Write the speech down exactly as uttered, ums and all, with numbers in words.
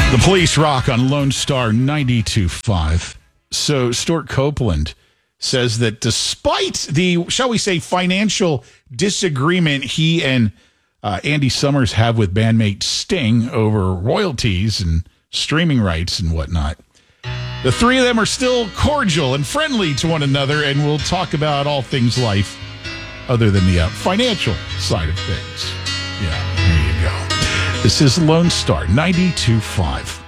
The Police rock on Lone Star ninety-two point five. So Stuart Copeland says that despite the, shall we say, financial disagreement he and uh, Andy Summers have with bandmate Sting over royalties and streaming rights and whatnot, the three of them are still cordial and friendly to one another, and we'll talk about all things life other than the uh, financial side of things. Yeah, there you go. This is Lone Star ninety-two point five.